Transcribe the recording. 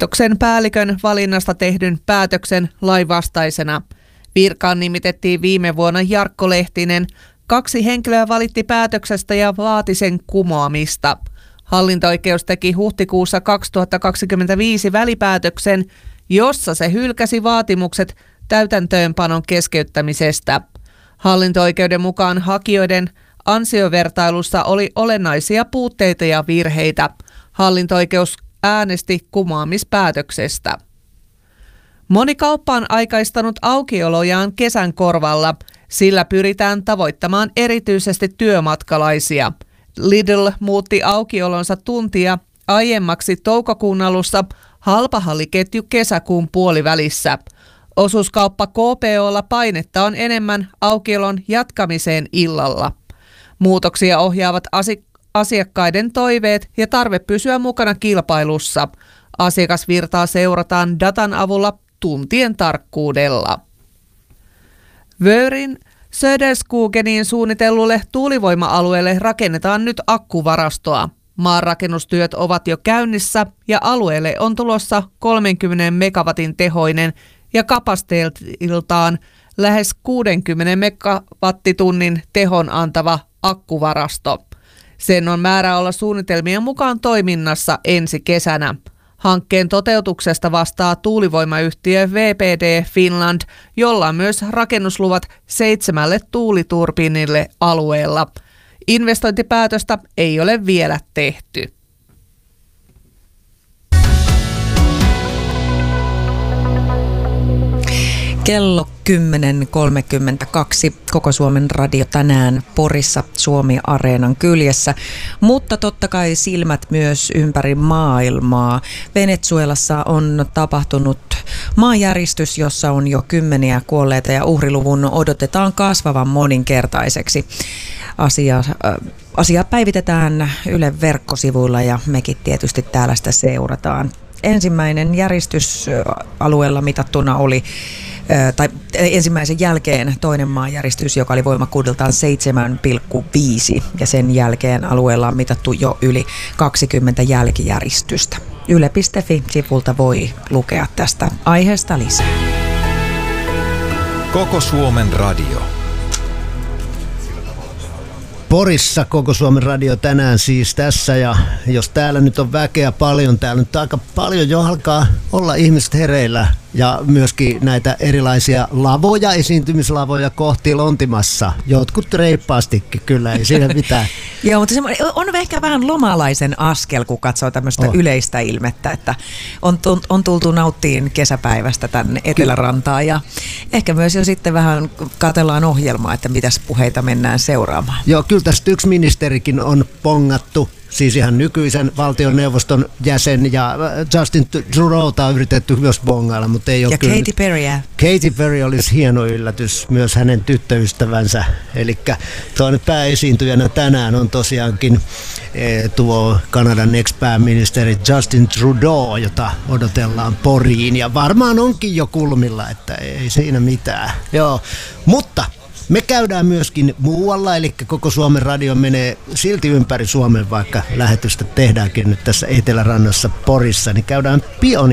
laitoksen päällikön valinnasta tehdyn päätöksen lainvastaisena. Virkaan nimitettiin viime vuonna Jarkko Lehtinen. 2 henkilöä valitti päätöksestä ja vaati sen kumoamista. Hallinto-oikeus teki huhtikuussa 2025 välipäätöksen, jossa se hylkäsi vaatimukset täytäntöönpanon keskeyttämisestä. Hallinto-oikeuden mukaan hakijoiden ansiovertailussa oli olennaisia puutteita ja virheitä. Hallinto-oikeus äänesti kumoamispäätöksestä. Moni kauppa on aikaistanut aukiolojaan kesän korvalla. Sillä pyritään tavoittamaan erityisesti työmatkalaisia. Lidl muutti aukiolonsa tuntia aiemmaksi toukokuun alussa, halpahalliketju kesäkuun puolivälissä. Osuuskauppa KPO:lla painetta on enemmän aukiolon jatkamiseen illalla. Muutoksia ohjaavat asiakkaiden toiveet ja tarve pysyä mukana kilpailussa. Asiakasvirtaa seurataan datan avulla tuntien tarkkuudella. Vörin Söderskogeniin suunnitellulle tuulivoima-alueelle rakennetaan nyt akkuvarastoa. Maanrakennustyöt ovat jo käynnissä ja alueelle on tulossa 30 megawatin tehoinen ja kapasiteetiltaan lähes 60 megawattitunnin tehon antava akkuvarasto. Sen on määrä olla suunnitelmien mukaan toiminnassa ensi kesänä. Hankkeen toteutuksesta vastaa tuulivoimayhtiö VPD Finland, jolla on myös rakennusluvat 7 tuuliturbiinille alueella. Investointipäätöstä ei ole vielä tehty. Kello 10.32. Koko Suomen radio tänään Porissa Suomi-areenan kyljessä, mutta totta kai silmät myös ympäri maailmaa. Venezuelassa on tapahtunut maanjäristys, jossa on jo 10 kuolleita ja uhriluvun odotetaan kasvavan moninkertaiseksi. Asia päivitetään Ylen verkkosivuilla ja mekin tietysti täällä sitä seurataan. Ensimmäinen järjestys alueella mitattuna oli ensimmäisen jälkeen toinen maanjäristys, joka oli voimakkuudeltaan 7,5 ja sen jälkeen alueella on mitattu jo yli 20 jälkijäristystä. Yle.fi-sivulta voi lukea tästä aiheesta lisää. Koko Suomen radio. Porissa Koko Suomen radio tänään siis tässä, ja jos täällä nyt on väkeä paljon, täällä nyt aika paljon jo alkaa olla ihmiset hereillä ja myöskin näitä erilaisia lavoja, esiintymislavoja kohti lontimassa. Jotkut reippaastikin kyllä, ei siinä mitään. Joo, mutta on ehkä vähän lomalaisen askel, kun katsoo tämmöistä yleistä ilmettä, että on tultu nauttiin kesäpäivästä tänne Etelärantaan ja ehkä myös jo sitten vähän katsellaan ohjelmaa, että mitäs puheita mennään seuraamaan. Joo, kyllä tästä yksi ministerikin on pongattu. Siis ihan nykyisen valtioneuvoston jäsen ja Justin Trudeauta on yritetty myös bongailla, mutta ei ole ja kyllä. Katy Perryä. Katy Perry olisi hieno yllätys, myös hänen tyttöystävänsä. Eli toinen pääesiintyjänä tänään on tosiaankin tuo Kanadan ex-pääministeri Justin Trudeau, jota odotellaan Poriin. Ja varmaan onkin jo kulmilla, että ei siinä mitään. Joo, mutta me käydään myöskin muualla, eli Koko Suomen radio menee silti ympäri Suomen, vaikka lähetystä tehdäänkin nyt tässä Etelärannassa Porissa, niin käydään